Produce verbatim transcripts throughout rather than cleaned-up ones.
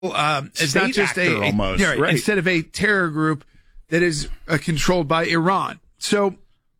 Um, it's State not just a, actor a almost, yeah, right, right. instead of a terror group that is uh, controlled by Iran. So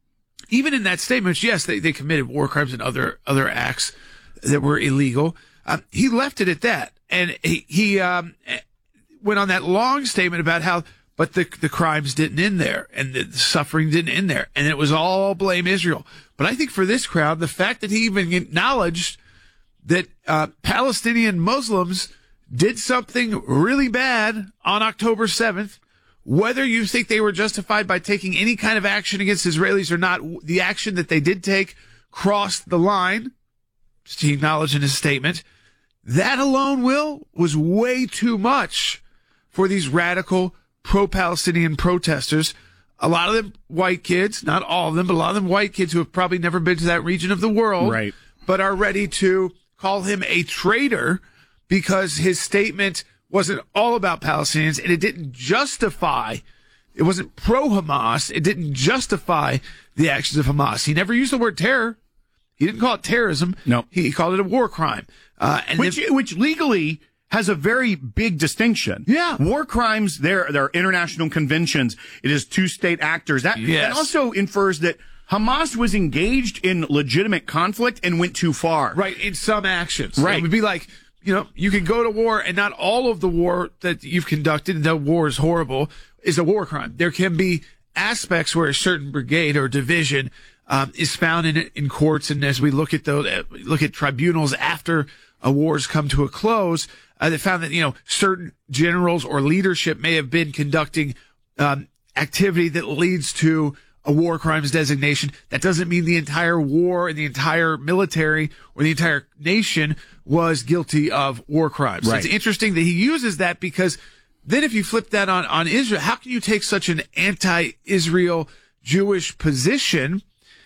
even in that statement, yes, they, they committed war crimes and other other acts that were illegal. Um, he left it at that, and he, he um, went on that long statement about how, but the the crimes didn't end there, and the suffering didn't end there, and it was all blame Israel. But I think for this crowd, the fact that he even acknowledged that uh, Palestinian Muslims did something really bad on October seventh, whether you think they were justified by taking any kind of action against Israelis or not, the action that they did take crossed the line, just he acknowledged in his statement. That alone, Will, was way too much for these radical pro-Palestinian protesters. A lot of them white kids, not all of them, but a lot of them white kids who have probably never been to that region of the world, right, but are ready to call him a traitor because his statement wasn't all about Palestinians and it didn't justify, it wasn't pro-Hamas, it didn't justify the actions of Hamas. He never used the word terror. He didn't call it terrorism. No. He called it a war crime. Uh, and which, then, which legally has a very big distinction. Yeah. War crimes, they're, they're international conventions. It is two state actors. That, Yes. that also infers that Hamas was engaged in legitimate conflict and went too far. right, in some actions. Right. It would be like, you know, you can go to war and not all of the war that you've conducted, and the war is horrible, is a war crime. There can be aspects where a certain brigade or division um, is found in in courts, and as we look at those, uh, look at tribunals after a war's come to a close, uh, they found that, you know, certain generals or leadership may have been conducting um, activity that leads to a war crimes designation. That doesn't mean the entire war and the entire military or the entire nation was guilty of war crimes. So Right. it's interesting that he uses that, because then if you flip that on, on Israel, how can you take such an anti-Israel Jewish position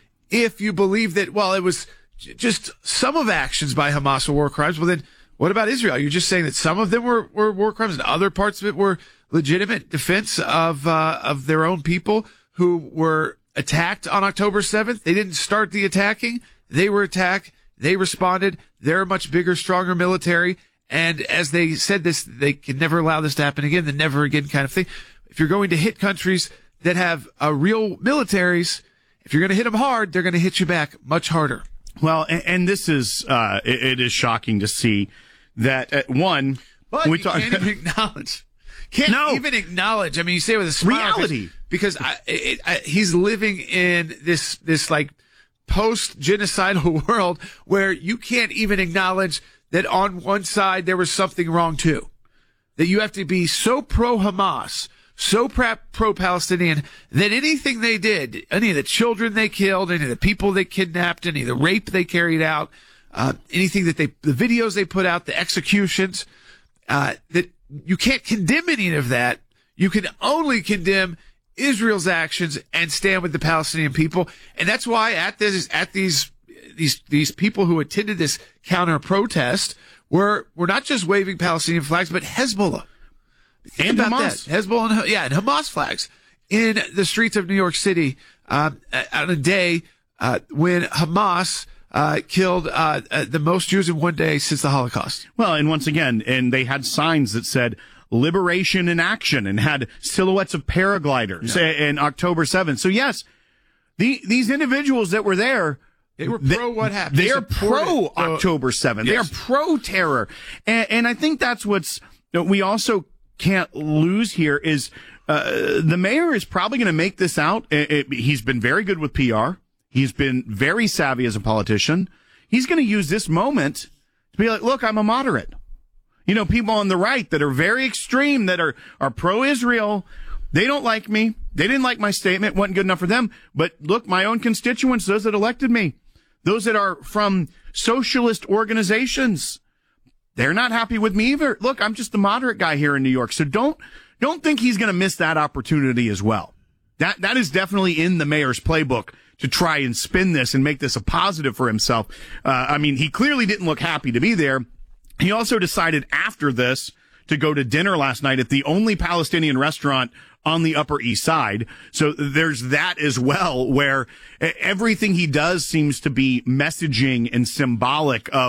if you believe that, well, it was j- just some of actions by Hamas were war crimes? Well, then what about Israel? You're just saying that some of them were, were war crimes and other parts of it were legitimate defense of, uh, of their own people who were attacked on October seventh. They didn't start the attacking. They were attacked. They responded. They're a much bigger, stronger military. And as they said this, they can never allow this to happen again, the never again kind of thing. If you're going to hit countries that have uh, real militaries, if you're going to hit them hard, they're going to hit you back much harder. Well, and, and this is, uh, it, it is shocking to see that, uh, one, But we you talk- can't even acknowledge. Can't No. even acknowledge. I mean, you say it with a smile. Reality. Because I, it, I, he's living in this, this like post-genocidal world where you can't even acknowledge that on one side there was something wrong too. That you have to be so pro-Hamas, so pro-Palestinian, that anything they did, any of the children they killed, any of the people they kidnapped, any of the rape they carried out, uh, anything that they, the videos they put out, the executions, uh, that you can't condemn any of that. You can only condemn Israel's actions and stand with the Palestinian people. And that's why at this, at these, these, these people who attended this counter protest were, were not just waving Palestinian flags, but Hezbollah. Think And about Hamas. that. Hezbollah and, yeah, and Hamas flags in the streets of New York City, um, on a day, uh, when Hamas, uh, killed, uh, uh, the most Jews in one day since the Holocaust. Well, and once again, and they had signs that said liberation in action and had silhouettes of paragliders Yeah. in October seventh. So yes, the, these individuals that were there, They were they- pro what happened. They They are supported, pro uh, October seventh. yes. They are pro terror. And, and I think that's what's, we also can't lose here is, uh, the mayor is probably going to make this out. It, it, he's been very good with P R. He's been very savvy as a politician. He's going to use this moment to be like, look, I'm a moderate. You know, people on the right that are very extreme, that are, are pro-Israel, they don't like me. They didn't like my statement. Wasn't good enough for them. But look, my own constituents, those that elected me, those that are from socialist organizations, they're not happy with me either. Look, I'm just the moderate guy here in New York. So don't, don't think he's going to miss that opportunity as well. That, that is definitely in the mayor's playbook to try and spin this and make this a positive for himself. Uh, I mean, he clearly didn't look happy to be there. He also decided after this to go to dinner last night at the only Palestinian restaurant on the Upper East Side. So there's that as well, where everything he does seems to be messaging and symbolic of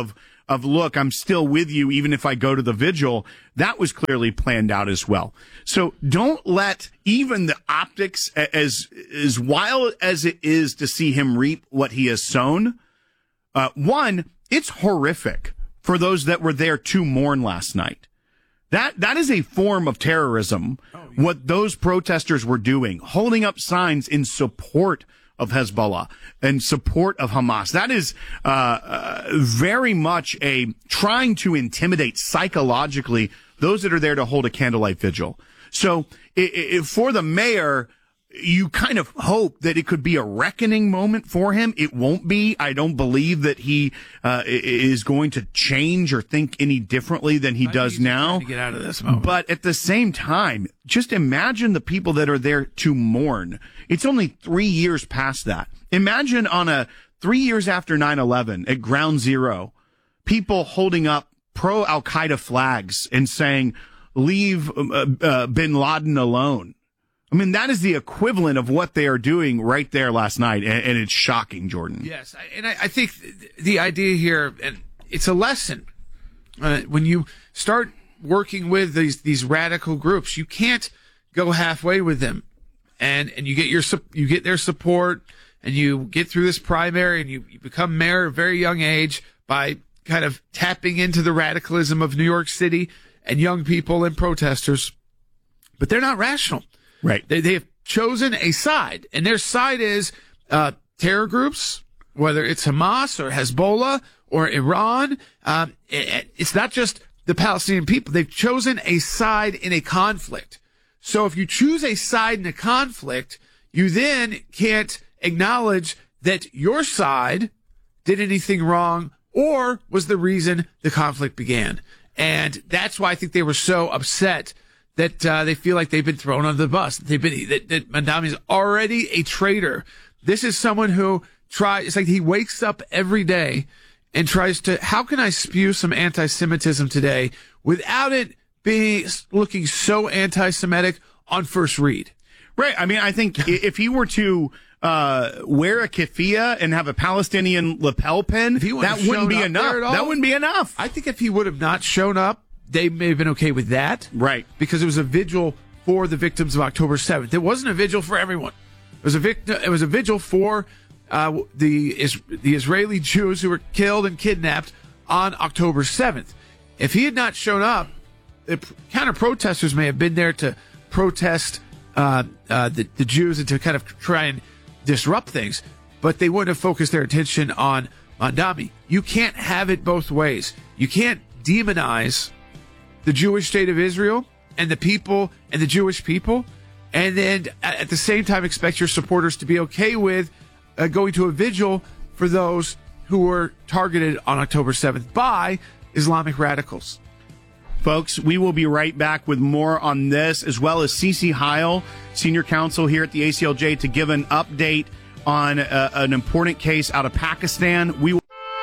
of, look, I'm still with you even if I go to the vigil, that was clearly planned out as well. So don't let even the optics, as as wild as it is to see him reap what he has sown, uh, one, it's horrific for those that were there to mourn last night. That that is a form of terrorism, oh, yeah. What those protesters were doing, holding up signs in support of Hezbollah and support of Hamas. That is uh, uh, very much a trying to intimidate psychologically those that are there to hold a candlelight vigil. So it, it, for the mayor, you kind of hope that it could be a reckoning moment for him. It won't be. I don't believe that he uh, is going to change or think any differently than he does now. To get out of this moment. But at the same time, just imagine the people that are there to mourn. It's only three years past that. Imagine on a three years after nine eleven at Ground Zero, people holding up pro-Al-Qaeda flags and saying, leave uh, uh, bin Laden alone. I mean, that is the equivalent of what they are doing right there last night, and, and it's shocking, Jordan. Yes, and I, I think the idea here, and it's a lesson, uh, when you start working with these these radical groups, you can't go halfway with them, and and you get your you get their support, and you get through this primary, and you, you become mayor at a very young age by kind of tapping into the radicalism of New York City and young people and protesters, but they're not rational. Right. They, they have chosen a side, and their side is uh, terror groups, whether it's Hamas or Hezbollah or Iran. Um, it, it's not just the Palestinian people. They've chosen a side in a conflict. So if you choose a side in a conflict, you then can't acknowledge that your side did anything wrong or was the reason the conflict began. And that's why I think they were so upset that uh, they feel like they've been thrown under the bus. They've been that, that Mamdani is already a traitor. This is someone who tries. It's like he wakes up every day and tries to. How can I spew some anti-Semitism today without it being looking so anti-Semitic on first read? Right. I mean, I think if he were to uh, wear a keffiyeh and have a Palestinian lapel pin, that wouldn't be enough. That wouldn't be enough. I think if he would have not shown up, they may have been okay with that. Right. Because it was a vigil for the victims of October seventh. It wasn't a vigil for everyone. It was a vic- It was a vigil for uh, the is- the Israeli Jews who were killed and kidnapped on October seventh. If he had not shown up, the counter-protesters may have been there to protest uh, uh, the, the Jews and to kind of try and disrupt things, but they wouldn't have focused their attention on Mamdani. You can't have it both ways. You can't demonize the Jewish state of Israel and the people and the Jewish people, and then at the same time expect your supporters to be okay with uh, going to a vigil for those who were targeted on October seventh by Islamic radicals. Folks, we will be right back with more on this, as well as Cece Heil, senior counsel here at the A C L J, to give an update on uh, an important case out of Pakistan. We will-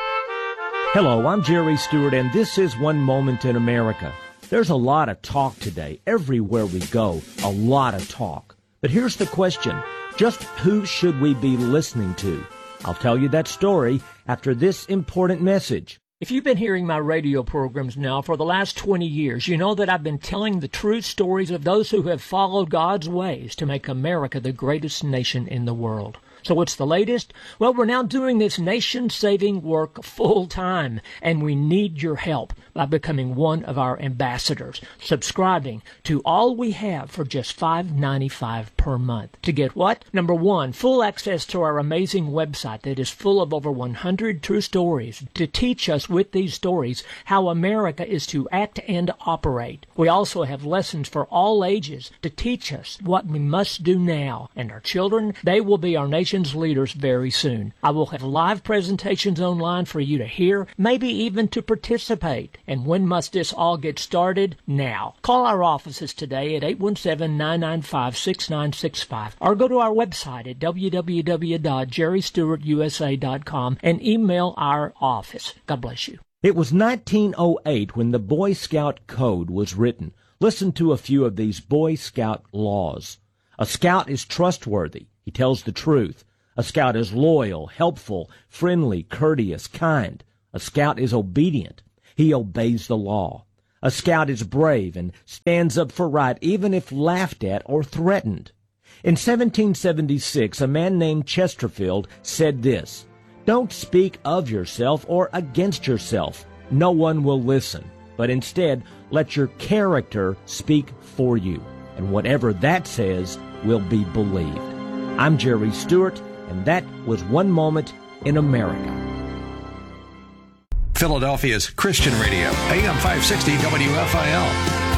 Hello, I'm Jerry Stewart, and this is One Moment in America. There's a lot of talk today. Everywhere we go, a lot of talk. But here's the question. Just who should we be listening to? I'll tell you that story after this important message. If you've been hearing my radio programs now for the last twenty years, you know that I've been telling the true stories of those who have followed God's ways to make America the greatest nation in the world. So what's the latest? Well, we're now doing this nation-saving work full-time, and we need your help by becoming one of our ambassadors, subscribing to All We Have for just five dollars and ninety-five cents per month. To get what? Number one, full access to our amazing website that is full of over one hundred true stories to teach us with these stories how America is to act and operate. We also have lessons for all ages to teach us what we must do now, and our children, they will be our nation's leaders very soon. I will have live presentations online for you to hear, maybe even to participate. And when must this all get started? Now. Call our offices today at eight one seven, nine nine five, six nine six five or go to our website at w w w dot jerry stewart u s a dot com and email our office. God bless you. It was nineteen oh eight when the Boy Scout Code was written. Listen to a few of these Boy Scout laws. A scout is trustworthy. He tells the truth. A scout is loyal, helpful, friendly, courteous, kind. A scout is obedient. He obeys the law. A scout is brave and stands up for right even if laughed at or threatened. In seventeen seventy-six, a man named Chesterfield said this, "Don't speak of yourself or against yourself. No one will listen, but instead let your character speak for you. And whatever that says will be believed." I'm Jerry Stewart, and that was One Moment in America. Philadelphia's Christian Radio, A M five sixty W F I L.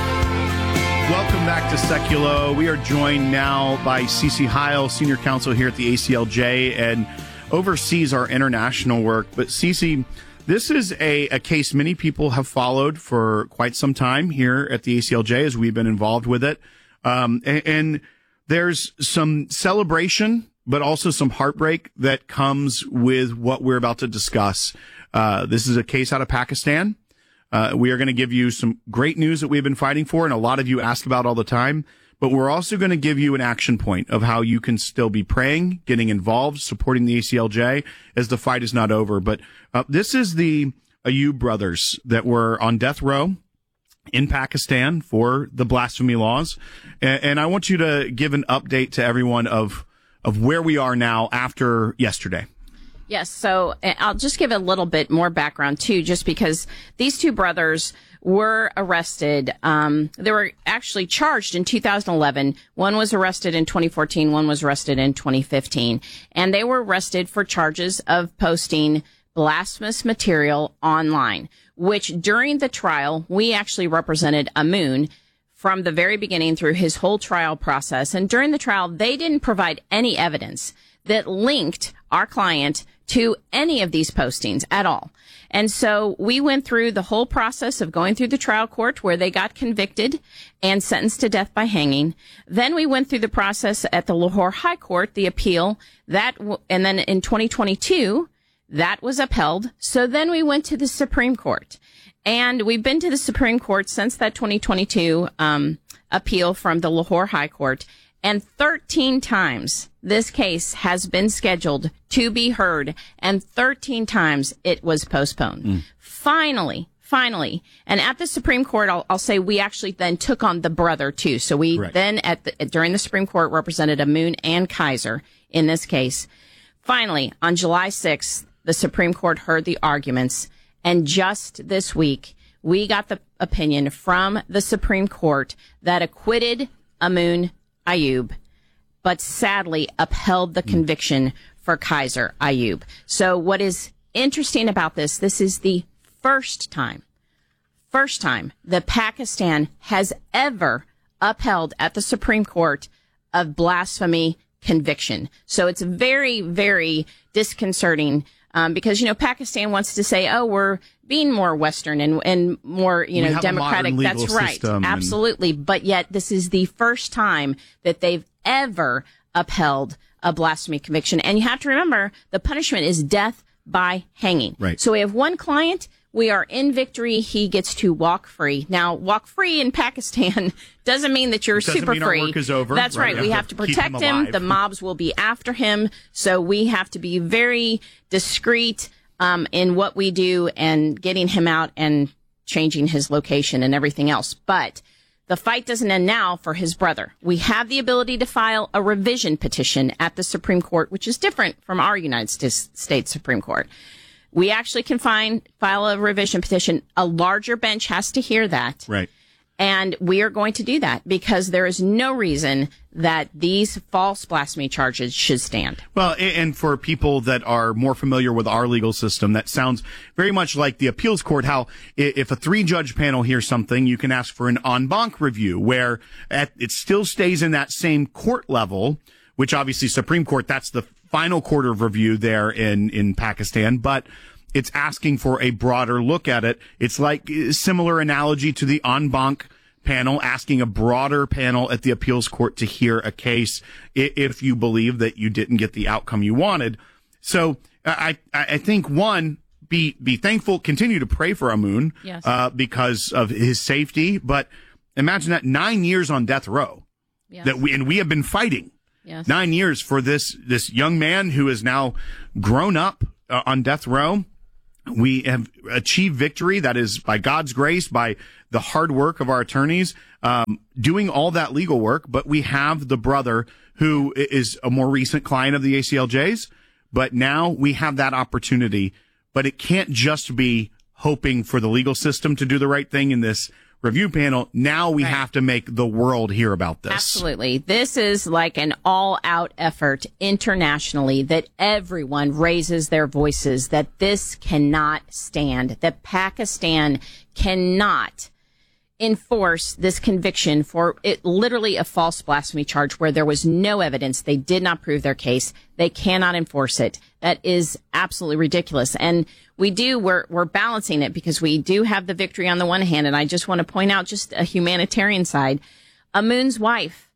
Welcome back to Seculo. We are joined now by Cece Heil, Senior Counsel here at the A C L J, and oversees our international work. But Cece, this is a, a case many people have followed for quite some time here at the A C L J as we've been involved with it. Um, and, and there's some celebration, but also some heartbreak that comes with what we're about to discuss. Uh, this is a case out of Pakistan. Uh, we are going to give you some great news that we've been fighting for, and a lot of you ask about all the time. But we're also going to give you an action point of how you can still be praying, getting involved, supporting the A C L J as the fight is not over. But uh, this is the Ayub brothers that were on death row in Pakistan for the blasphemy laws. And, and I want you to give an update to everyone of of where we are now after yesterday. Yes, so I'll just give a little bit more background, too, just because these two brothers were arrested. Um, they were actually charged in two thousand eleven. One was arrested in twenty fourteen, one was arrested in twenty fifteen. And they were arrested for charges of posting blasphemous material online, which during the trial, we actually represented Amun from the very beginning through his whole trial process. And during the trial, they didn't provide any evidence that linked our client to any of these postings at all. And so we went through the whole process of going through the trial court where they got convicted and sentenced to death by hanging. Then we went through the process at the Lahore High Court, the appeal, that, w- and then in twenty twenty-two, that was upheld. So then we went to the Supreme Court. And we've been to the Supreme Court since that twenty twenty-two um, appeal from the Lahore High Court. And thirteen times this case has been scheduled to be heard, and thirteen times it was postponed. Mm. Finally, finally, and at the Supreme Court, I'll, I'll say we actually then took on the brother too. So we Correct. then at the, during the Supreme Court represented Amun and Kaiser in this case. Finally, on July sixth, the Supreme Court heard the arguments, and just this week, we got the opinion from the Supreme Court that acquitted Amun Ayub, but sadly upheld the conviction for Kaiser Ayub. So what is interesting about this, this is the first time, first time that Pakistan has ever upheld at the Supreme Court a blasphemy conviction. So it's very, very disconcerting um, because, you know, Pakistan wants to say, oh, we're being more Western and, and more, you know, democratic. That's right. Absolutely. And... But yet this is the first time that they've ever upheld a blasphemy conviction. And you have to remember the punishment is death by hanging. Right. So we have one client. We are in victory. He gets to walk free. Now, walk free in Pakistan doesn't mean that you're super mean free. Our work is over. That's right. right. We have to protect him. him. The mobs will be after him. So we have to be very discreet um, in what we do and getting him out and changing his location and everything else. But the fight doesn't end now for his brother. We have the ability to file a revision petition at the Supreme Court, which is different from our United States Supreme Court. We actually can find, file a revision petition. A larger bench has to hear that. Right. And we are going to do that because there is no reason that these false blasphemy charges should stand. Well, and for people that are more familiar with our legal system, that sounds very much like the appeals court, how if a three-judge panel hears something, you can ask for an en banc review, where at, it still stays in that same court level, which obviously Supreme Court, that's the final court of review there in, in Pakistan, but it's asking for a broader look at it. It's like a similar analogy to the en banc panel, asking a broader panel at the appeals court to hear a case if you believe that you didn't get the outcome you wanted. So I, I think, one, be, be thankful, continue to pray for Amun, yes. uh, because of his safety. But imagine that nine years on death row yes. that we, and we have been fighting yes. nine years for this, this young man who is now grown up uh, on death row. We have achieved victory. That is by God's grace, by the hard work of our attorneys, um, doing all that legal work. But we have the brother who is a more recent client of the A C L J's. But now we have that opportunity. But it can't just be hoping for the legal system to do the right thing in this review panel. Now we right. have to make the world hear about this. Absolutely. This is like an all-out effort internationally that everyone raises their voices, that this cannot stand, that Pakistan cannot enforce this conviction for it literally a false blasphemy charge where there was no evidence. They did not prove their case. They cannot enforce it. That is absolutely ridiculous. And we do, we're, we're balancing it because we do have the victory on the one hand. And I just want to point out just a humanitarian side. Amun's wife,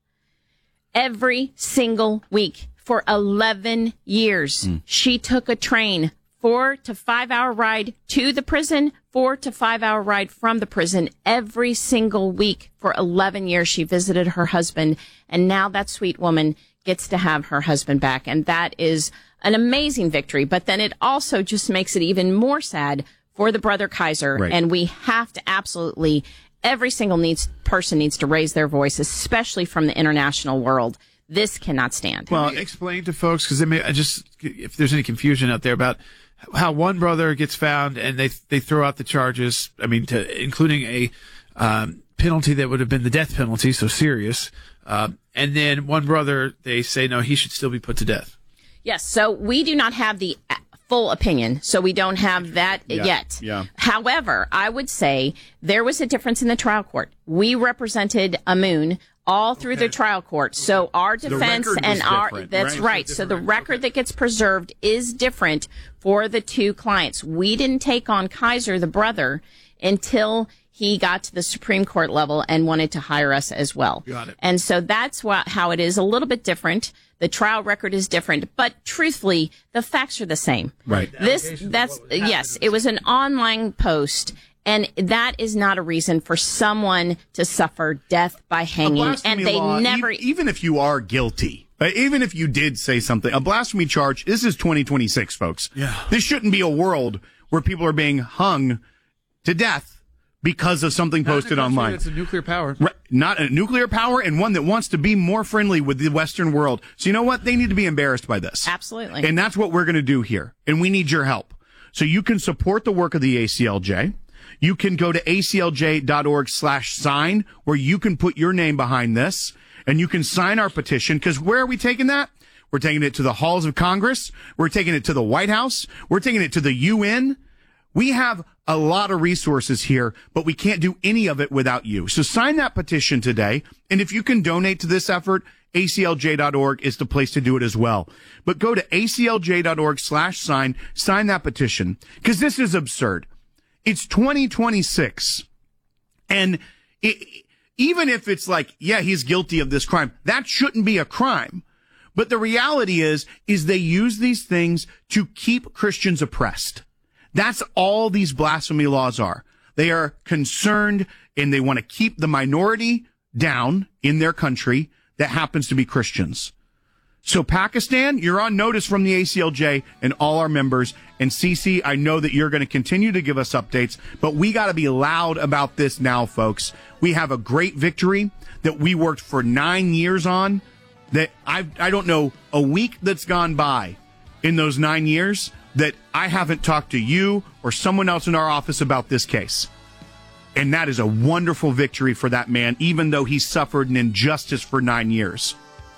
every single week for eleven years, mm. she took a train, four to five hour ride to the prison, four to five hour ride from the prison every single week for eleven years. She visited her husband, and now that sweet woman gets to have her husband back. And that is an amazing victory. But then it also just makes it even more sad for the brother Kaiser. Right. And we have to absolutely, every single needs person needs to raise their voice, especially from the international world. This cannot stand. Well, explain to folks, because they may I just, if there's any confusion out there about how one brother gets found and they they throw out the charges. I mean, to including a um, penalty that would have been the death penalty, so serious. Uh, and then one brother, they say no, he should still be put to death. Yes. So we do not have the full opinion, so we don't have that yeah, yet. Yeah. However, I would say there was a difference in the trial court. We represented Amun all through okay. the trial court. So our defense and our, that's right. right. So the record okay. that gets preserved is different for the two clients. We didn't take on Kaiser, the brother, until he got to the Supreme Court level and wanted to hire us as well. Got it. And so that's what, how it is a little bit different. The trial record is different, but truthfully, the facts are the same. Right. This, that's, yes, it was an online post. And that is not a reason for someone to suffer death by hanging. And they law, never... E- even if you are guilty, uh, even if you did say something, a blasphemy charge, this is twenty twenty-six, folks. Yeah. This shouldn't be a world where people are being hung to death because of something not posted online. It's a nuclear power. Right. Not a nuclear power, and one that wants to be more friendly with the Western world. So you know what? They need to be embarrassed by this. Absolutely. And that's what we're going to do here. And we need your help. So you can support the work of the A C L J. You can go to A C L J dot org slash sign where you can put your name behind this and you can sign our petition. Because where are we taking that? We're taking it to the halls of Congress. We're taking it to the White House. We're taking it to the U N. We have a lot of resources here, but we can't do any of it without you. So sign that petition today. And if you can donate to this effort, A C L J dot org is the place to do it as well. But go to A C L J dot org slash sign, sign that petition, because this is absurd. It's twenty twenty-six, and it, even if it's like, yeah, he's guilty of this crime, that shouldn't be a crime. But the reality is, is they use these things to keep Christians oppressed. That's all these blasphemy laws are. They are concerned, and they want to keep the minority down in their country that happens to be Christians. So Pakistan, you're on notice from the A C L J and all our members. And Cece, I know that you're going to continue to give us updates, but we got to be loud about this now, folks. We have a great victory that we worked for nine years on. That I I don't know a week that's gone by in those nine years that I haven't talked to you or someone else in our office about this case. And that is a wonderful victory for that man, even though he suffered an injustice for nine years.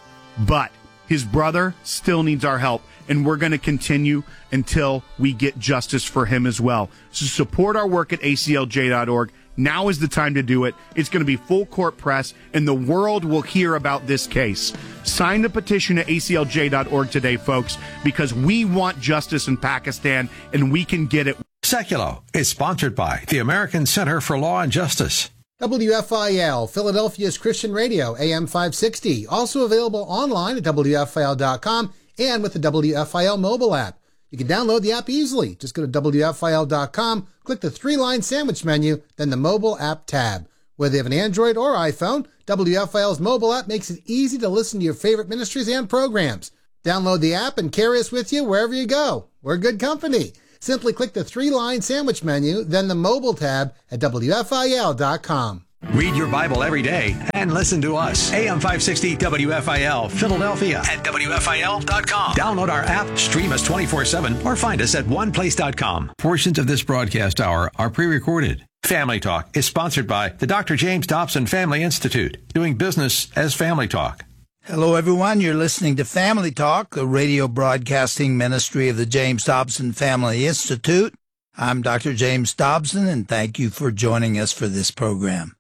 But his brother still needs our help, and we're going to continue until we get justice for him as well. So support our work at A C L J dot org. Now is the time to do it. It's going to be full court press, and the world will hear about this case. Sign the petition at A C L J dot org today, folks, because we want justice in Pakistan, and we can get it. Seculo is sponsored by the American Center for Law and Justice. W F I L, Philadelphia's Christian Radio, A M five sixty. Also available online at W F I L dot com and with the W F I L mobile app. You can download the app easily. Just go to W F I L dot com, click the three-line sandwich menu, then the mobile app tab. Whether you have an Android or iPhone, W F I L's mobile app makes it easy to listen to your favorite ministries and programs. Download the app and carry us with you wherever you go. We're good company. Simply click the three-line sandwich menu, then the mobile tab at W F I L dot com. Read your Bible every day and listen to us. A M five sixty W F I L, Philadelphia at W F I L dot com. Download our app, stream us twenty-four seven, or find us at one place dot com. Portions of this broadcast hour are pre-recorded. Family Talk is sponsored by the Doctor James Dobson Family Institute, doing business as Family Talk. Hello, everyone. You're listening to Family Talk, the radio broadcasting ministry of the James Dobson Family Institute. I'm Doctor James Dobson, and thank you for joining us for this program.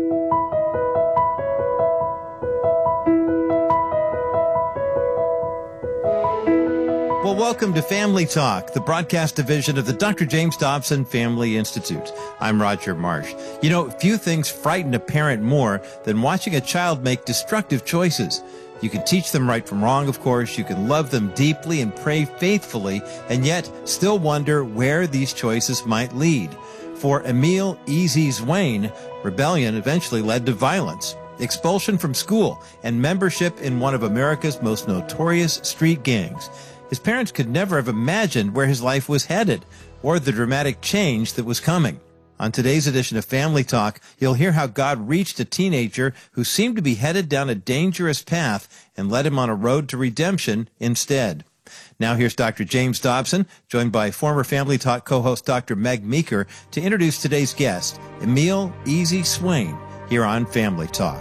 Well, welcome to Family Talk, the broadcast division of the Doctor James Dobson Family Institute. I'm Roger Marsh. You know, few things frighten a parent more than watching a child make destructive choices. You can teach them right from wrong, of course. You can love them deeply and pray faithfully, and yet still wonder where these choices might lead. For Emil Easy Zwane, rebellion eventually led to violence, expulsion from school, and membership in one of America's most notorious street gangs. His parents could never have imagined where his life was headed or the dramatic change that was coming. On today's edition of Family Talk, you'll hear how God reached a teenager who seemed to be headed down a dangerous path and led him on a road to redemption instead. Now here's Doctor James Dobson, joined by former Family Talk co-host Doctor Meg Meeker, to introduce today's guest, Emil Easy Zwane, here on Family Talk.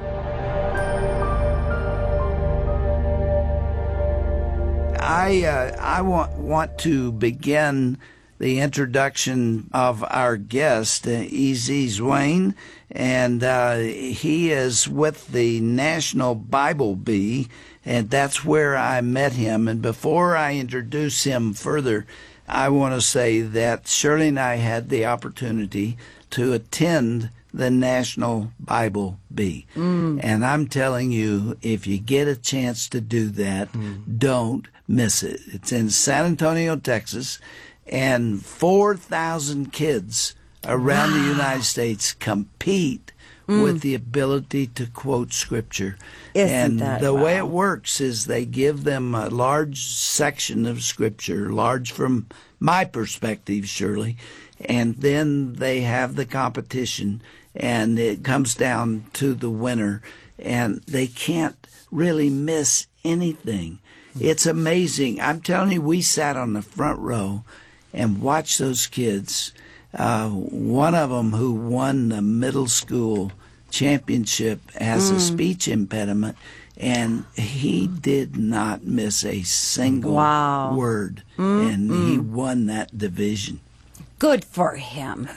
I uh, I want want to begin the introduction of our guest, uh, Easy Zwane, and uh, he is with the National Bible Bee, and that's where I met him. And before I introduce him further, I want to say that Shirley and I had the opportunity to attend the National Bible Bee. Mm. And I'm telling you, if you get a chance to do that, mm. don't miss it. It's in San Antonio, Texas, and four thousand kids around wow. the United States compete mm. with the ability to quote Scripture. Isn't and that the wow. way it works is they give them a large section of Scripture, large from my perspective, Shirley, and then they have the competition, and it comes down to the winner, and they can't really miss anything. It's amazing. I'm telling you, we sat on the front row and watched those kids. Uh, one of them who won the middle school championship has mm. a speech impediment, and he did not miss a single wow. word, mm, and mm. he won that division. Good for him.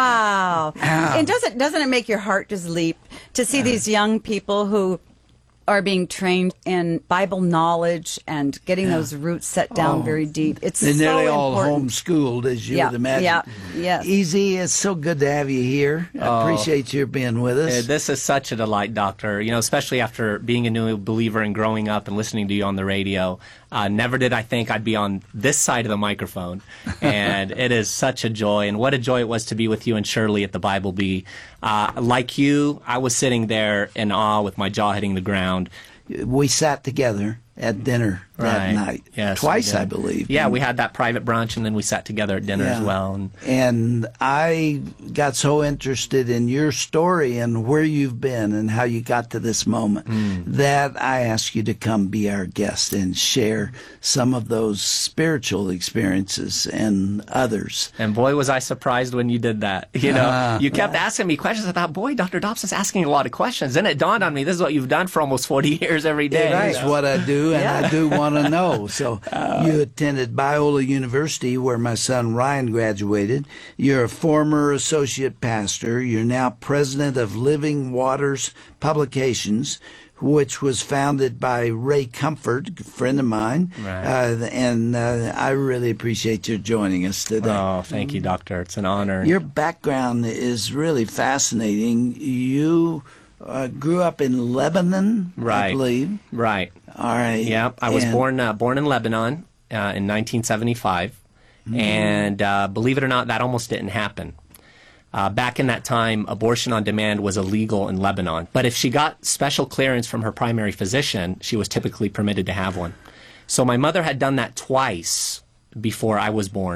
Wow. And doesn't doesn't it make your heart just leap to see these young people who are being trained in Bible knowledge and getting yeah. those roots set down oh, very deep. It's they're so nearly all important. homeschooled, as you yeah, would imagine. Yeah, yes. Easy, it's so good to have you here. I oh, appreciate your being with us. Uh, this is such a delight, Doctor. You know, especially after being a new believer and growing up and listening to you on the radio. Uh, never did I think I'd be on this side of the microphone, and it is such a joy. And what a joy it was to be with you and Shirley at the Bible Bee. Uh, like you, I was sitting there in awe with my jaw hitting the ground. We sat together at dinner that right. night. Yes, twice, I believe. Yeah, we had that private brunch, and then we sat together at dinner yeah. as well. And, and I got so interested in your story and where you've been and how you got to this moment mm. that I asked you to come be our guest and share some of those spiritual experiences and others. And boy, was I surprised when you did that. You know, uh, you kept uh, asking me questions. I thought, boy, Doctor Dobson's asking a lot of questions. Then it dawned on me, this is what you've done for almost forty years every day. It is what I do, and yeah. I do want to know. So uh, you attended Biola University, where my son Ryan graduated. You're a former associate pastor. You're now president of Living Waters Publications, which was founded by Ray Comfort, a friend of mine. Right. Uh, and uh, I really appreciate your joining us today. Oh, thank you, Doctor. It's an honor. Your background is really fascinating. You uh, grew up in Lebanon, right. I believe. Right. All right. Yeah, I was and, born uh, born in Lebanon uh, in nineteen seventy-five, mm-hmm. and uh, believe it or not, that almost didn't happen. Uh, back in that time, abortion on demand was illegal in Lebanon. But if she got special clearance from her primary physician, she was typically permitted to have one. So my mother had done that twice before I was born.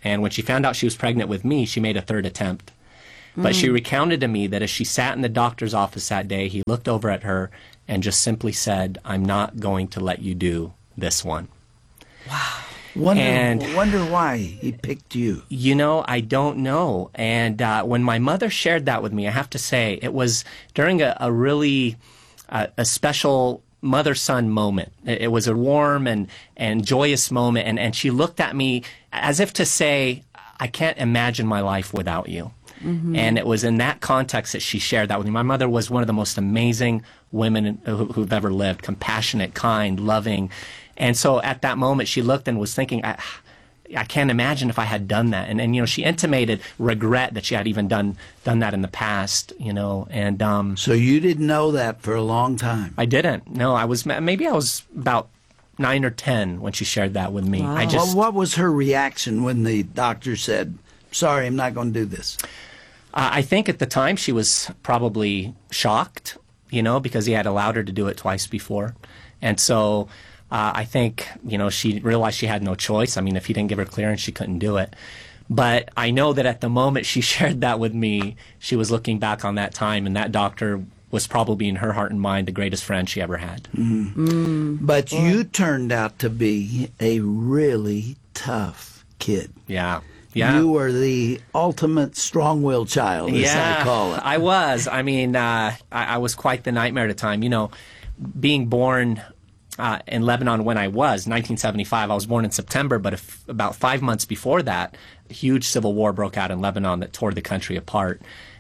And when she found out she was pregnant with me, she made a third attempt. But mm. she recounted to me that as she sat in the doctor's office that day, he looked over at her and just simply said, "I'm not going to let you do this one." Wow. Wonder, and, wonder why he picked you. You know, I don't know. And uh, when my mother shared that with me, I have to say, it was during a, a really uh, a special mother-son moment. It, it was a warm and, and joyous moment. And, and she looked at me as if to say, "I can't imagine my life without you." Mm-hmm. And it was in that context that she shared that with me. My mother was one of the most amazing women who, who've ever lived, compassionate, kind, loving. And so at that moment, she looked and was thinking, I, I can't imagine if I had done that. And, and, you know, she intimated regret that she had even done done that in the past, you know. And um, so you didn't know that for a long time? I didn't. No, I was, maybe I was about nine or ten when she shared that with me. Wow. I just, well, what was her reaction when the doctor said, "Sorry, I'm not going to do this"? Uh, I think at the time she was probably shocked, you know, because he had allowed her to do it twice before. And so uh, I think, you know, she realized she had no choice. I mean, if he didn't give her clearance, she couldn't do it. But I know that at the moment she shared that with me, she was looking back on that time, and that doctor was probably in her heart and mind the greatest friend she ever had. Mm. Mm. But Boy. You turned out to be a really tough kid. Yeah. Yeah. You were the ultimate strong-willed child, as yeah, I call it. I was. I mean, uh, I, I was quite the nightmare at the time. You know, being born uh, in Lebanon when I was, nineteen seventy-five, I was born in September, but if, about five months before that, a huge civil war broke out in Lebanon that tore the country apart.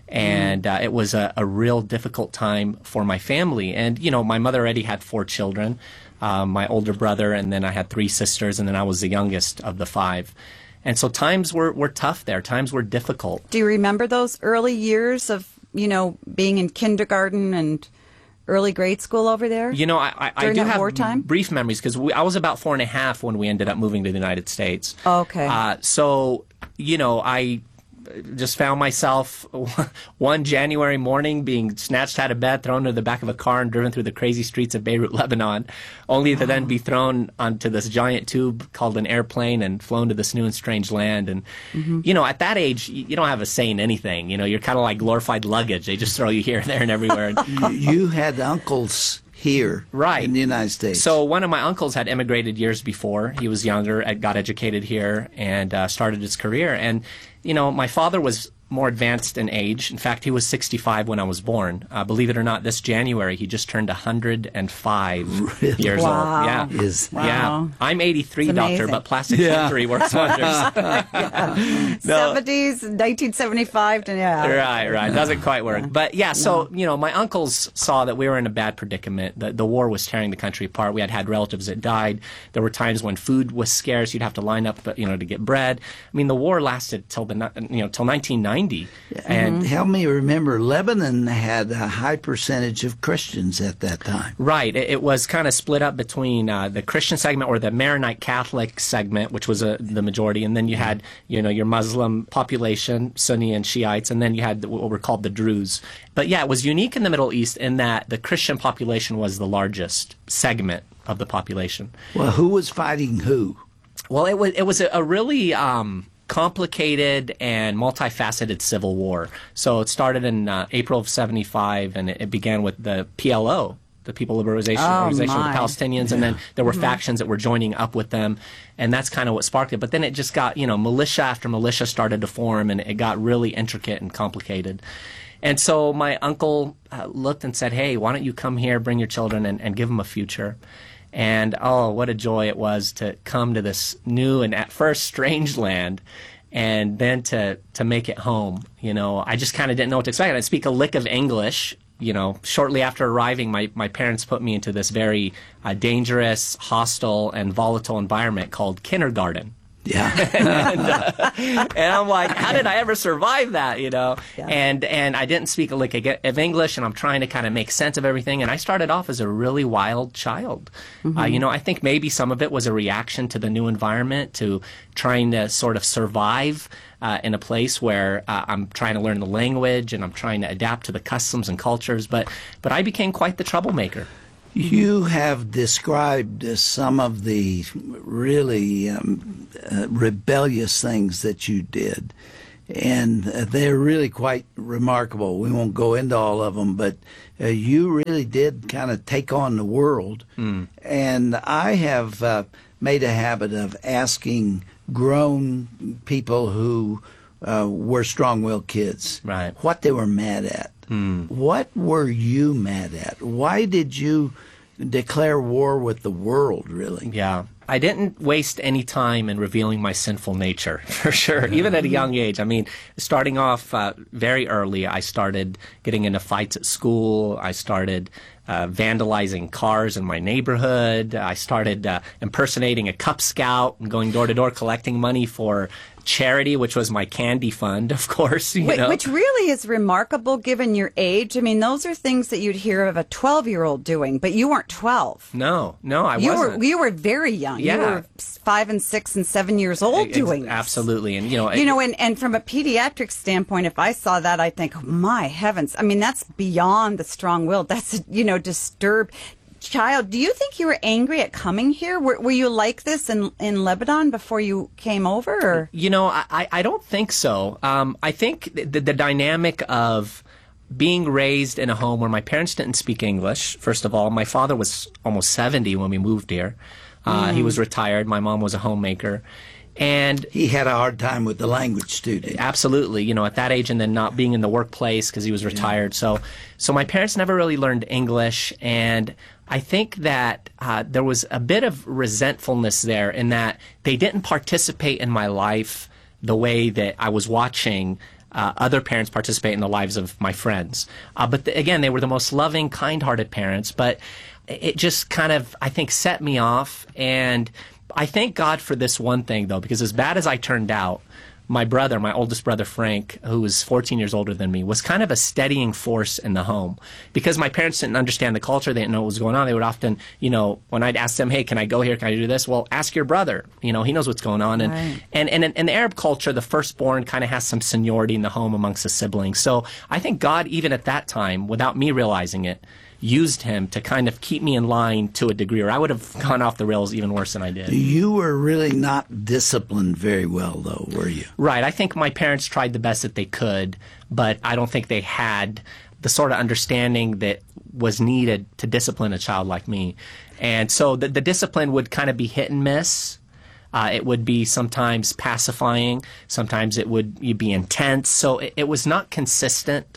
And uh, it was a, a real difficult time for my family. And, you know, my mother already had four children, uh, my older brother, and then I had three sisters, and then I was the youngest of the five. And so times were, were tough there. Times were difficult. Do you remember those early years of, you know, being in kindergarten and early grade school over there? You know, I, I, I do have wartime? brief memories because I was about four and a half when we ended up moving to the United States. Oh, okay. Uh, so, you know, I just found myself one January morning being snatched out of bed, thrown into the back of a car, and driven through the crazy streets of Beirut, Lebanon, only to then be thrown onto this giant tube called an airplane and flown to this new and strange land. And, mm-hmm. you know, at that age, you don't have a say in anything. You know, you're kind of like glorified luggage. They just throw you here, there, and everywhere. You had uncles here right. in the United States. So one of my uncles had immigrated years before. He was younger, got educated here, and uh, started his career. And, you know, my father was more advanced in age. In fact, he was sixty-five when I was born. Uh, believe it or not, this January, he just turned one hundred five really? years wow. old. Yeah. Is, wow. Yeah. I'm eighty-three, doctor, but plastic yeah. surgery works wonders. yeah. no. seventies, nineteen seventy-five to yeah. Right, right. Doesn't quite work. But yeah, so, you know, my uncles saw that we were in a bad predicament. The, the war was tearing the country apart. We had had relatives that died. There were times when food was scarce. You'd have to line up, you know, to get bread. I mean, the war lasted till the, you know, till nineteen ninety. And mm-hmm. help me remember, Lebanon had a high percentage of Christians at that time. Right. It, it was kind of split up between uh, the Christian segment or the Maronite Catholic segment, which was uh, the majority, and then you had, you know, your Muslim population, Sunni and Shiites, and then you had what were called the Druze. But yeah, it was unique in the Middle East in that the Christian population was the largest segment of the population. Well, who was fighting who? Well, it was it was a, a really um, complicated and multifaceted civil war. So it started in uh, April of seventy-five, and it, it began with the P L O, the People Liberation oh, Organization my. of the Palestinians, yeah. and then there were mm-hmm. factions that were joining up with them, and that's kind of what sparked it. But then it just got, you know, militia after militia started to form, and it got really intricate and complicated. And so my uncle uh, looked and said, hey, why don't you come here, bring your children, and, and give them a future. And, oh, what a joy it was to come to this new and at first strange land and then to, to make it home. You know, I just kind of didn't know what to expect. I speak a lick of English. You know, shortly after arriving, my, my parents put me into this very uh, dangerous, hostile, and volatile environment called kindergarten. Yeah. and, uh, and I'm like, how did I ever survive that, you know? Yeah. And and I didn't speak a lick of English, and I'm trying to kind of make sense of everything. And I started off as a really wild child. Mm-hmm. Uh, you know, I think maybe some of it was a reaction to the new environment, to trying to sort of survive uh, in a place where uh, I'm trying to learn the language and I'm trying to adapt to the customs and cultures. But but I became quite the troublemaker. You have described uh, some of the really um, uh, rebellious things that you did, and uh, they're really quite remarkable. We won't go into all of them, but uh, you really did kind of take on the world. Mm. And I have uh, made a habit of asking grown people who uh, were strong-willed kids right. what they were mad at. Mm. What were you mad at? Why did you declare war with the world, really? Yeah. I didn't waste any time in revealing my sinful nature, for sure, even at a young age. I mean, starting off uh, very early, I started getting into fights at school. I started uh, vandalizing cars in my neighborhood. I started uh, impersonating a Cub Scout and going door to door collecting money for charity, which was my candy fund, of course. You Wh- know? Which really is remarkable given your age. I mean, those are things that you'd hear of a twelve-year-old doing, but you weren't twelve. No, no, I you wasn't. Were, you were very young. Yeah. You were five and six and seven years old Ex- doing this. Absolutely. And, you know, you know, and, and from a pediatric standpoint, if I saw that, I'd think, oh, my heavens. I mean, that's beyond the strong-willed. That's, you know, disturbed. Child, do you think you were angry at coming here? Were, were you like this in, in Lebanon before you came over? Or? You know, I, I don't think so. Um, I think the, the dynamic of being raised in a home where my parents didn't speak English, first of all. My father was almost seventy when we moved here. Uh, mm. He was retired. My mom was a homemaker. And he had a hard time with the language too, didn't he? Absolutely, you know, at that age, and then not being in the workplace because he was retired. Yeah. So, so my parents never really learned English, and I think that uh, there was a bit of resentfulness there in that they didn't participate in my life the way that I was watching uh, other parents participate in the lives of my friends. Uh, but the, again, they were the most loving, kind-hearted parents. But it just kind of, I think, set me off. And I thank God for this one thing, though, because as bad as I turned out, my brother, my oldest brother, Frank, who was fourteen years older than me, was kind of a steadying force in the home. Because my parents didn't understand the culture, they didn't know what was going on, they would often, you know, when I'd ask them, hey, can I go here, can I do this? Well, ask your brother. You know, he knows what's going on. And, right. and, and in, in the Arab culture, the firstborn kind of has some seniority in the home amongst the siblings. So I think God, even at that time, without me realizing it, used him to kind of keep me in line to a degree, or I would have gone off the rails even worse than I did. You were really not disciplined very well, though, were you? Right. I think my parents tried the best that they could, but I don't think they had the sort of understanding that was needed to discipline a child like me. And so the, the discipline would kind of be hit and miss. Uh, it would be sometimes pacifying. Sometimes it would be intense. So it, it was not consistent,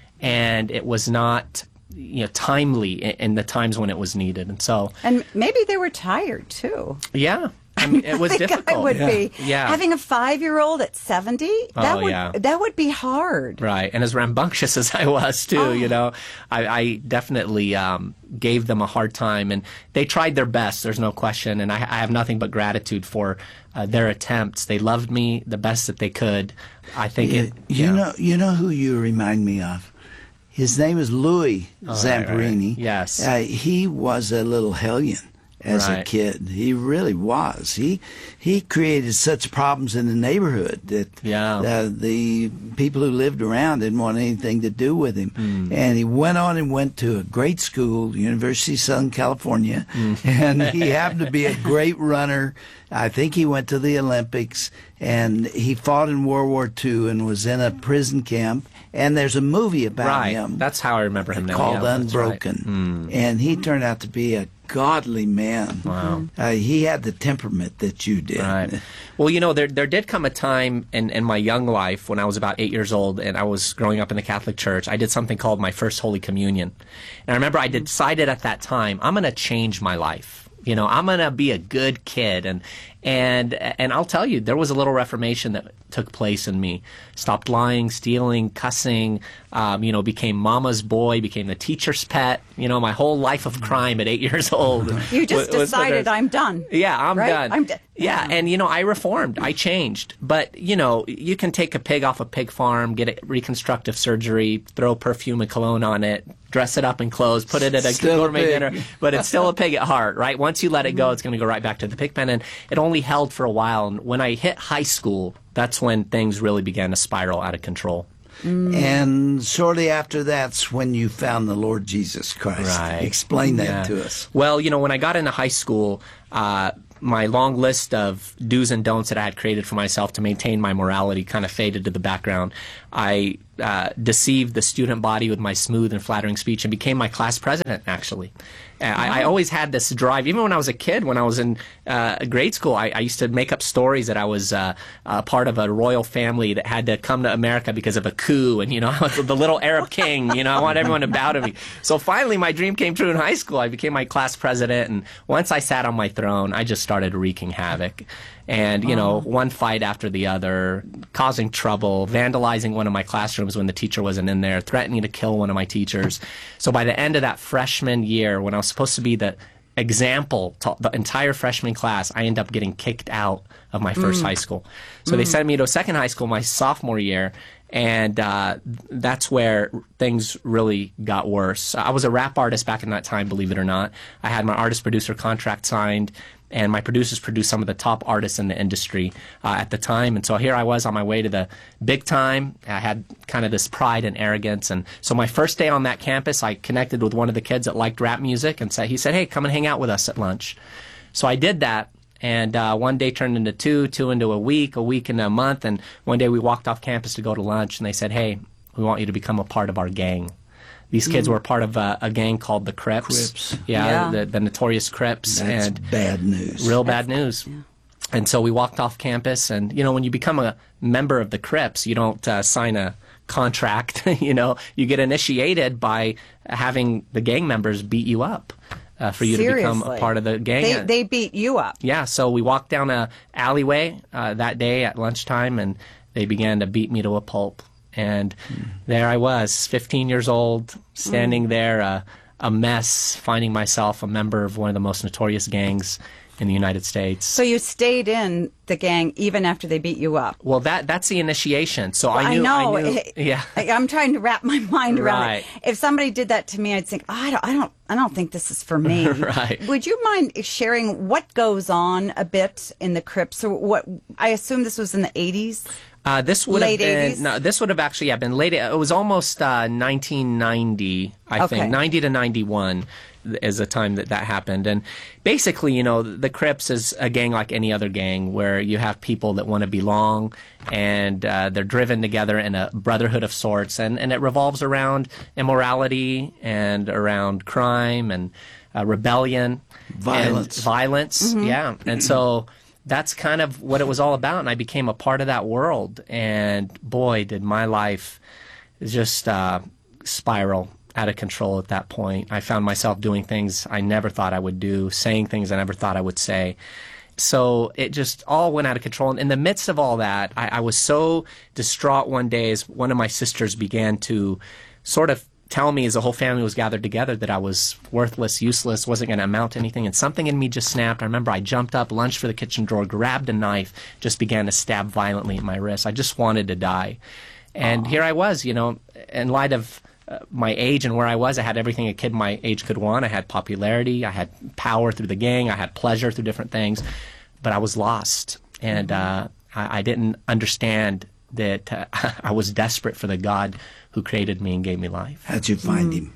and it was not, you know, timely in, in the times when it was needed. And so, and maybe they were tired too. Yeah, I mean, it was I think difficult. I would yeah. be. Yeah, having a five-year-old at seventy. That oh, would yeah. that would be hard. Right, and as rambunctious as I was too, oh. you know, I, I definitely um, gave them a hard time, and they tried their best. There's no question, and I, I have nothing but gratitude for uh, their attempts. They loved me the best that they could. I think you, it. You yeah. know, you know who you remind me of. His name is Louis oh, Zamperini. Right, right. Yes. Uh, he was a little hellion as right. a kid. He really was. He he created such problems in the neighborhood that yeah. uh, the people who lived around didn't want anything to do with him. Mm. And he went on and went to a great school, University of Southern California, mm. and he happened to be a great runner. I think he went to the Olympics, and he fought in World War Two and was in a prison camp. And there's a movie about right. him. That's how I remember him now. Called yeah, Unbroken. Right. Mm. And he turned out to be a godly man. Wow. Uh, he had the temperament that you did. Right. Well, you know, there there did come a time in, in my young life when I was about eight years old and I was growing up in the Catholic Church. I did something called my first Holy Communion. And I remember I decided at that time, I'm going to change my life. You know, I'm going to be a good kid. And and and I'll tell you, there was a little reformation that took place in me. Stopped lying, stealing, cussing, um, you know, became mama's boy, became the teacher's pet. You know, my whole life of crime at eight years old. You just was, decided was I'm done. Yeah, I'm right? done. I'm done. Yeah, and, you know, I reformed. I changed. But, you know, you can take a pig off a pig farm, get a reconstructive surgery, throw perfume and cologne on it, dress it up in clothes, put it at a Still gourmet a dinner. But it's still a pig at heart, right? Once you let it go, it's going to go right back to the pig pen. And it only held for a while. And when I hit high school, that's when things really began to spiral out of control. Mm. And shortly after that's when you found the Lord Jesus Christ. Right. Explain that Yeah. to us. Well, you know, when I got into high school, uh, my long list of do's and don'ts that I had created for myself to maintain my morality kind of faded to the background. I uh, deceived the student body with my smooth and flattering speech and became my class president, actually. I, I always had this drive, even when I was a kid, when I was in uh, grade school, I, I used to make up stories that I was uh, uh, part of a royal family that had to come to America because of a coup, and, you know, I was the little Arab king, you know, I want everyone to bow to me. So finally, my dream came true in high school. I became my class president, and once I sat on my throne, I just started wreaking havoc. And, you know, one fight after the other, causing trouble, vandalizing one of my classrooms when the teacher wasn't in there, threatening to kill one of my teachers. So by the end of that freshman year, when I was supposed to be the example to the entire freshman class, I ended up getting kicked out of my first Mm. high school. So Mm. they sent me to a second high school my sophomore year, and uh, that's where things really got worse. I was a rap artist back in that time, believe it or not. I had my artist-producer contract signed, and my producers produced some of the top artists in the industry uh, at the time. And so here I was on my way to the big time. I had kind of this pride and arrogance. And so my first day on that campus, I connected with one of the kids that liked rap music and said, he said, hey, come and hang out with us at lunch. So I did that. And uh, one day turned into two, two into a week, a week into a month. And one day we walked off campus to go to lunch, and they said, hey, we want you to become a part of our gang. These kids Mm. were part of a, a gang called the Crips. Crips. Yeah, Yeah. The, the notorious Crips. That's and bad news. Real bad news. And so we walked off campus, and, you know, when you become a member of the Crips, you don't uh, sign a contract, you know, you get initiated by having the gang members beat you up uh, for you Seriously. to become a part of the gang. They, they beat you up. Yeah, so we walked down a alleyway uh, that day at lunchtime, and they began to beat me to a pulp. And there I was, fifteen years old, standing Mm. there, uh, a mess, finding myself a member of one of the most notorious gangs in the United States. So you stayed in the gang even after they beat you up. Well, that that's the initiation. So Well, I knew. know. I knew It- yeah. I, I'm trying to wrap my mind around Right. it. If somebody did that to me, I'd think, oh, I don't, I don't, I don't think this is for me. Right. Would you mind sharing what goes on a bit in the Crips, or what? I assume this was in the eighties. Uh, this would Late have been eighties? no. This would have actually yeah been late. It was almost uh, nineteen ninety, I Okay. think, ninety to ninety-one is the time that that happened. And basically, you know, the Crips is a gang like any other gang, where you have people that want to belong, and uh, they're driven together in a brotherhood of sorts, and and it revolves around immorality and around crime and uh, rebellion, Violence. and violence. Mhm. Yeah, and so. That's kind of what it was all about, and I became a part of that world. And boy, did my life just uh, spiral out of control at that point. I found myself doing things I never thought I would do, saying things I never thought I would say. So it just all went out of control. And in the midst of all that, I, I was so distraught one day as one of my sisters began to sort of tell me, as the whole family was gathered together, that I was worthless, useless, wasn't going to amount to anything. And something in me just snapped. I remember I jumped up, lunged for the kitchen drawer, grabbed a knife, just began to stab violently at my wrist. I just wanted to die. And here I was, you know, in light of uh, my age and where I was, I had everything a kid my age could want. I had popularity, I had power through the gang, I had pleasure through different things, but I was lost. And uh, I, I didn't understand that uh, I was desperate for the God who created me and gave me life. How'd you find him?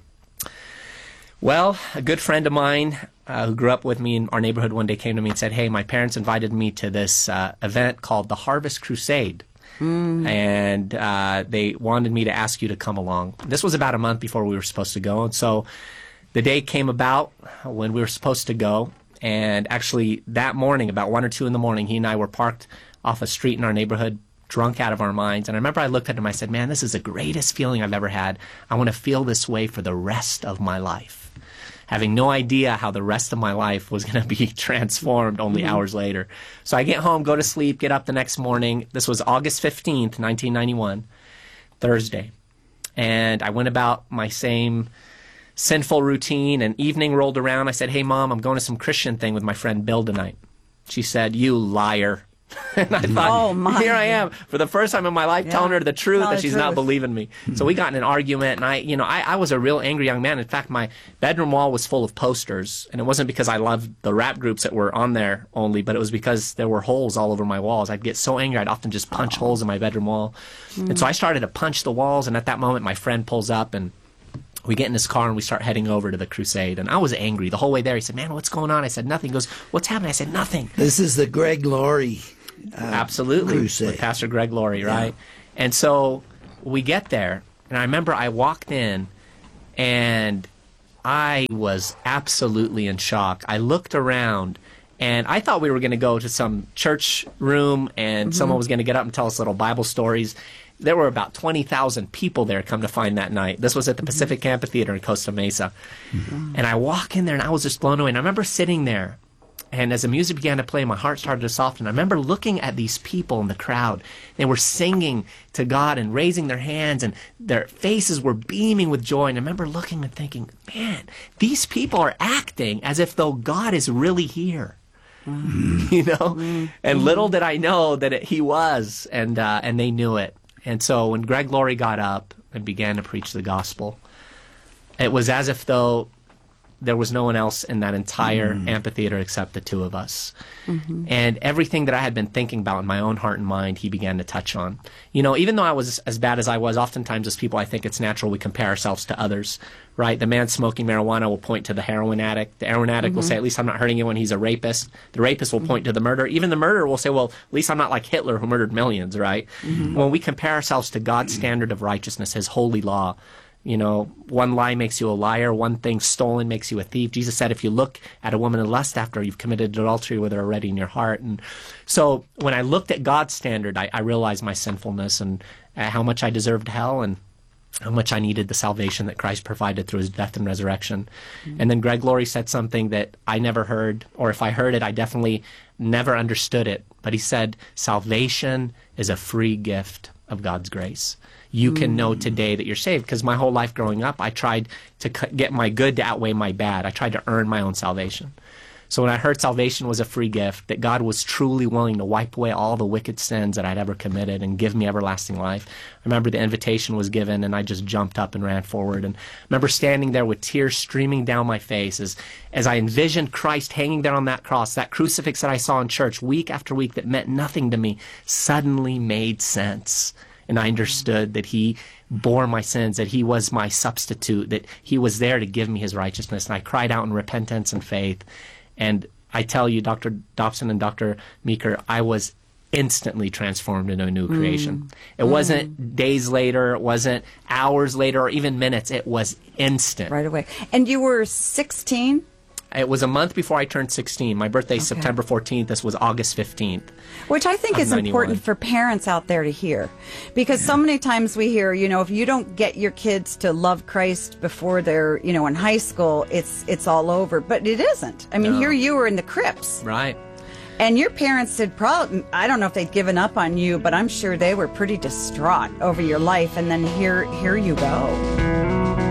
Well, a good friend of mine uh, who grew up with me in our neighborhood one day came to me and said, hey, my parents invited me to this uh, event called the Harvest Crusade. Mm. And uh, they wanted me to ask you to come along. This was about a month before we were supposed to go. And so the day came about when we were supposed to go. And actually that morning, about one or two in the morning, he and I were parked off a street in our neighborhood, drunk out of our minds. And I remember I looked at him, I said, man, this is the greatest feeling I've ever had. I want to feel this way for the rest of my life. Having no idea how the rest of my life was going to be transformed only Mhm. hours later. So I get home, go to sleep, get up the next morning. This was August fifteenth, nineteen ninety-one, Thursday. And I went about my same sinful routine, and evening rolled around. I said, hey, Mom, I'm going to some Christian thing with my friend Bill tonight. She said, you liar. And I thought, Oh, my. here I am for the first time in my life Yeah. telling her the truth Tell that the she's not truth. believing me. So we got in an argument, and I, you know, I, I was a real angry young man. In fact, my bedroom wall was full of posters, and it wasn't because I loved the rap groups that were on there only, but it was because there were holes all over my walls. I'd get so angry, I'd often just punch holes in my bedroom wall. And so I started to punch the walls, and at that moment, my friend pulls up, and we get in his car and we start heading over to the crusade. And I was angry the whole way there. He said, man, what's going on? I said, nothing. He goes, what's happening? I said, nothing. This is the Greg Laurie uh, Absolutely. crusade. With Pastor Greg Laurie, right? Yeah. And so we get there, and I remember I walked in, and I was absolutely in shock. I looked around, and I thought we were going to go to some church room, and mm-hmm. someone was going to get up and tell us little Bible stories. There were about twenty thousand people there, come to find, that night. This was at the mm-hmm. Pacific Amphitheater in Costa Mesa. Mm-hmm. And I walk in there, and I was just blown away. And I remember sitting there, and as the music began to play, my heart started to soften. I remember looking at these people in the crowd. They were singing to God and raising their hands, and their faces were beaming with joy. And I remember looking and thinking, man, these people are acting as if though God is really here. Mm. You know? Mm. And little did I know that it, he was, and uh, and they knew it. And so when Greg Laurie got up and began to preach the gospel, it was as if though there was no one else in that entire mm. amphitheater except the two of us. Mm-hmm. And everything that I had been thinking about in my own heart and mind, he began to touch on. You know, even though I was as bad as I was, oftentimes as people, I think it's natural we compare ourselves to others, right? The man smoking marijuana will point to the heroin addict. The heroin addict mm-hmm. will say, at least I'm not hurting anyone, he's a rapist. The rapist will mm-hmm. point to the murderer. Even the murderer will say, well, at least I'm not like Hitler who murdered millions, right? Mm-hmm. When we compare ourselves to God's standard of righteousness, his holy law, you know, one lie makes you a liar, one thing stolen makes you a thief. Jesus said if you look at a woman and lust after her, you've committed adultery with her already in your heart. And so when I looked at God's standard, I, I realized my sinfulness and uh, how much I deserved hell and how much I needed the salvation that Christ provided through his death and resurrection. Mm-hmm. And then Greg Laurie said something that I never heard, or if I heard it, I definitely never understood it. But he said, salvation is a free gift of God's grace. You can know today that you're saved. Because my whole life growing up, I tried to get my good to outweigh my bad. I tried to earn my own salvation. So when I heard salvation was a free gift, that God was truly willing to wipe away all the wicked sins that I'd ever committed and give me everlasting life, I remember the invitation was given, and I just jumped up and ran forward. And I remember standing there with tears streaming down my face as, as I envisioned Christ hanging there on that cross. That crucifix that I saw in church week after week that meant nothing to me suddenly made sense. And I understood that he bore my sins, that he was my substitute, that he was there to give me his righteousness. And I cried out in repentance and faith. And I tell you, Doctor Dobson and Doctor Meeker, I was instantly transformed into a new creation. Mm. It mm. wasn't days later, it wasn't hours later, or even minutes. It was instant. Right away. And you were sixteen? It was a month before I turned sixteen. My birthday's okay. September fourteenth. This was August fifteenth. Which I think is ninety-one. Important for parents out there to hear. Because yeah. so many times we hear, you know, if you don't get your kids to love Christ before they're, you know, in high school, it's it's all over. But it isn't. I mean, no. Here you were in the crypts. Right. And your parents had probably, I don't know if they'd given up on you, but I'm sure they were pretty distraught over your life. And then here, here you go.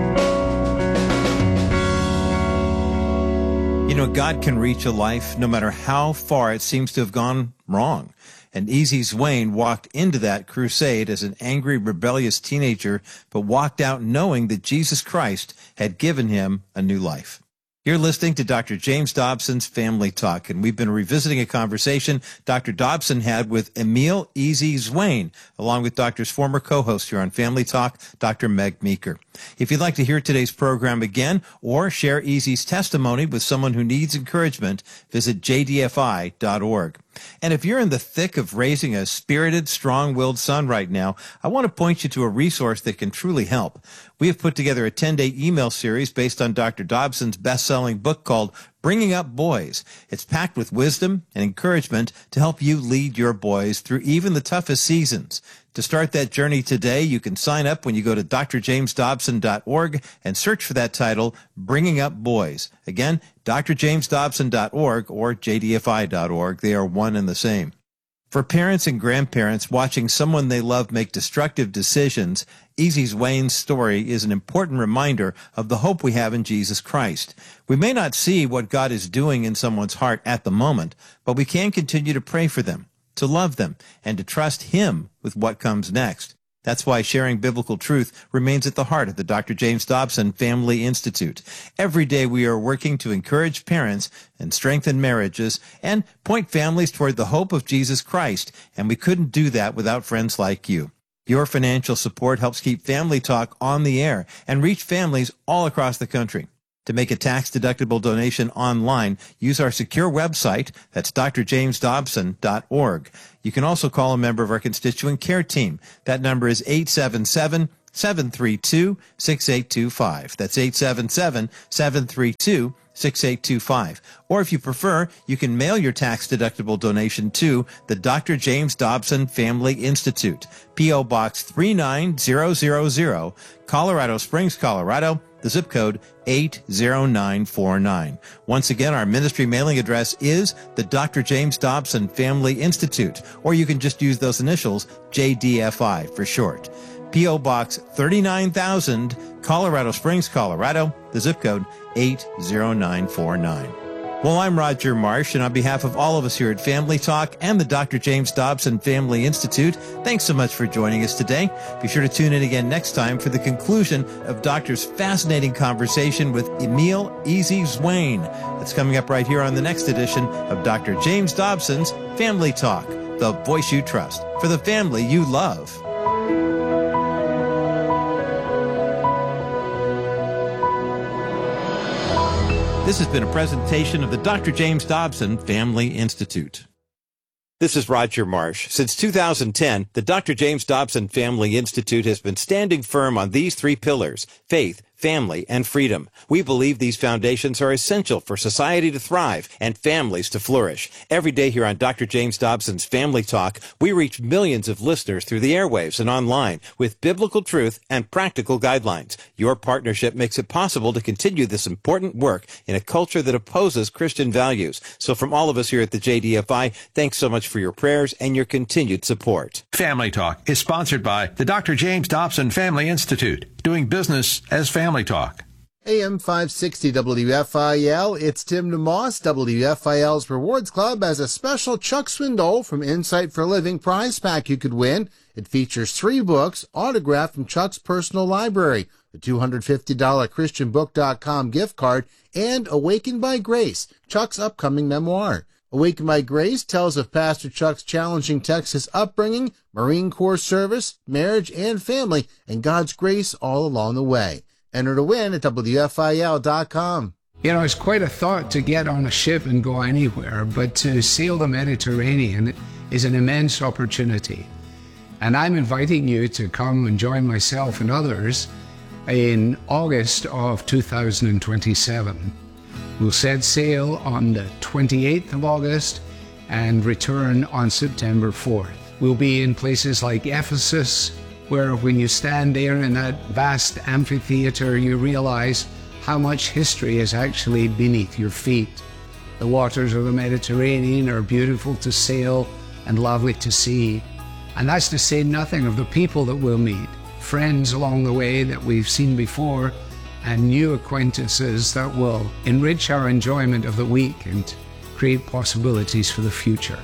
You know, God can reach a life no matter how far it seems to have gone wrong. And Easy Zwane walked into that crusade as an angry, rebellious teenager, but walked out knowing that Jesus Christ had given him a new life. You're listening to Doctor James Dobson's Family Talk, and we've been revisiting a conversation Doctor Dobson had with Emil Easy Zwane, along with Doctor's former co-host here on Family Talk, Doctor Meg Meeker. If you'd like to hear today's program again or share Easy's testimony with someone who needs encouragement, visit j d f i dot org. And if you're in the thick of raising a spirited, strong-willed son right now, I want to point you to a resource that can truly help. We have put together a ten-day email series based on Doctor Dobson's best-selling book called Bringing Up Boys. It's packed with wisdom and encouragement to help you lead your boys through even the toughest seasons. To start that journey today, you can sign up when you go to d r james dobson dot org and search for that title, Bringing Up Boys. Again, d r james dobson dot org or j d f i dot org. They are one and the same. For parents and grandparents watching someone they love make destructive decisions, Easy Zwane's story is an important reminder of the hope we have in Jesus Christ. We may not see what God is doing in someone's heart at the moment, but we can continue to pray for them. to love them, and to trust Him with what comes next. That's why sharing biblical truth remains at the heart of the Doctor James Dobson Family Institute. Every day we are working to encourage parents and strengthen marriages and point families toward the hope of Jesus Christ, and we couldn't do that without friends like you. Your financial support helps keep Family Talk on the air and reach families all across the country. To make a tax-deductible donation online, use our secure website. That's d r james dobson dot org. You can also call a member of our constituent care team. That number is eight seven seven, seven three two, six eight two five. That's eight seven seven, seven three two, six eight two five. Or if you prefer, you can mail your tax-deductible donation to the Doctor James Dobson Family Institute, P O. Box three nine zero zero zero, Colorado Springs, Colorado, the zip code eight zero nine four nine. Once again, our ministry mailing address is the Doctor James Dobson Family Institute, or you can just use those initials, J D F I for short. P O. Box thirty-nine thousand, Colorado Springs, Colorado, the zip code eight zero nine four nine. Well, I'm Roger Marsh, and on behalf of all of us here at Family Talk and the Doctor James Dobson Family Institute, thanks so much for joining us today. Be sure to tune in again next time for the conclusion of Doctor's fascinating conversation with Emil Easy Zwane. That's coming up right here on the next edition of Doctor James Dobson's Family Talk, the voice you trust for the family you love. This has been a presentation of the Doctor James Dobson Family Institute. This is Roger Marsh. Since two thousand ten, the Doctor James Dobson Family Institute has been standing firm on these three pillars: faith, family, and freedom. We believe these foundations are essential for society to thrive and families to flourish. Every day here on Doctor James Dobson's Family Talk, we reach millions of listeners through the airwaves and online with biblical truth and practical guidelines. Your partnership makes it possible to continue this important work in a culture that opposes Christian values. So from all of us here at the J D F I, thanks so much for your prayers and your continued support. Family Talk is sponsored by the Doctor James Dobson Family Institute, doing business as Family Talk. A M five sixty W F I L, it's Tim DeMoss. W F I L's Rewards Club has a special Chuck Swindoll from Insight for Living prize pack you could win. It features three books autographed from Chuck's personal library, the two hundred fifty dollars Christian Book dot com gift card, and Awakened by Grace, Chuck's upcoming memoir. Awakened by Grace tells of Pastor Chuck's challenging Texas upbringing, Marine Corps service, marriage and family, and God's grace all along the way. Enter to win at W F I L dot com. You know, it's quite a thought to get on a ship and go anywhere, but to sail the Mediterranean is an immense opportunity. And I'm inviting you to come and join myself and others in August of two thousand twenty-seven. We'll set sail on the twenty-eighth of August and return on September fourth. We'll be in places like Ephesus, where when you stand there in that vast amphitheater, you realize how much history is actually beneath your feet. The waters of the Mediterranean are beautiful to sail and lovely to see. And that's to say nothing of the people that we'll meet, friends along the way that we've seen before, and new acquaintances that will enrich our enjoyment of the week and create possibilities for the future.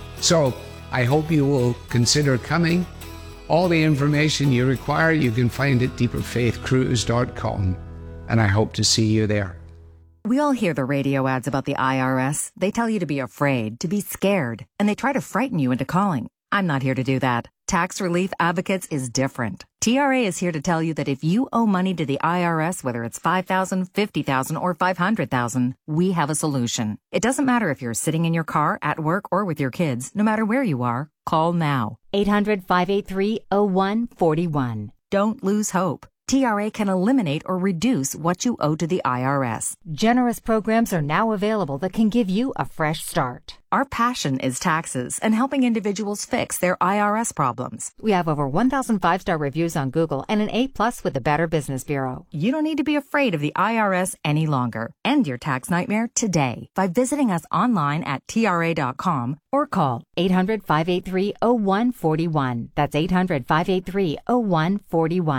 So I hope you will consider coming. All the information you require you can find at deeper faith cruise dot com, and I hope to see you there. We all hear the radio ads about the I R S. They tell you to be afraid, to be scared, and they try to frighten you into calling. I'm not here to do that. Tax Relief Advocates is different. T R A is here to tell you that if you owe money to the I R S, whether it's five thousand dollars, fifty thousand dollars, or five hundred thousand dollars, we have a solution. It doesn't matter if you're sitting in your car, at work, or with your kids. No matter where you are, call now. eight hundred, five eight three, oh one four one. Don't lose hope. T R A can eliminate or reduce what you owe to the I R S. Generous programs are now available that can give you a fresh start. Our passion is taxes and helping individuals fix their I R S problems. We have over one thousand five-star reviews on Google and an A plus with the Better Business Bureau. You don't need to be afraid of the I R S any longer. End your tax nightmare today by visiting us online at T R A dot com or call eight hundred, five eight three, oh one four one. That's eight hundred, five eight three, oh one four one.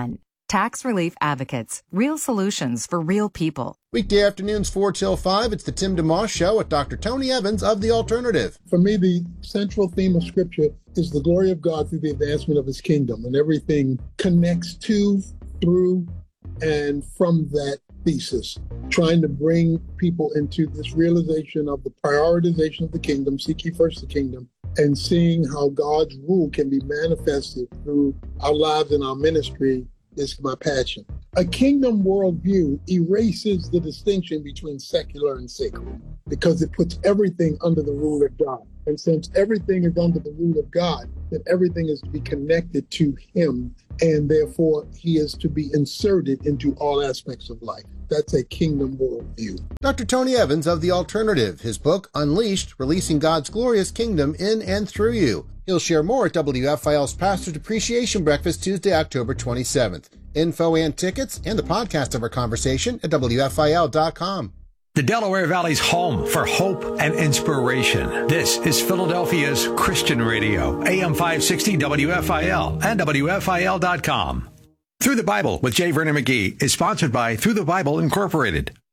Tax Relief Advocates. Real solutions for real people. Weekday afternoons four till five, it's the Tim DeMoss Show with Doctor Tony Evans of The Alternative. For me, the central theme of Scripture is the glory of God through the advancement of his kingdom, and everything connects to, through, and from that thesis, trying to bring people into this realization of the prioritization of the kingdom, seek ye first the kingdom, and seeing how God's rule can be manifested through our lives and our ministry is my passion. A kingdom worldview erases the distinction between secular and sacred because it puts everything under the rule of God. And since everything is under the rule of God, then everything is to be connected to him, and therefore he is to be inserted into all aspects of life. That's a kingdom worldview. Doctor Tony Evans of The Alternative, his book, Unleashed, Releasing God's Glorious Kingdom in and Through You. He'll share more at W F I L's Pastor's Appreciation Breakfast Tuesday, October twenty-seventh. Info and tickets and the podcast of our conversation at W F I L dot com. The Delaware Valley's home for hope and inspiration. This is Philadelphia's Christian Radio, A M five sixty W F I L and W F I L dot com. Through the Bible with J. Vernon McGee is sponsored by Through the Bible Incorporated.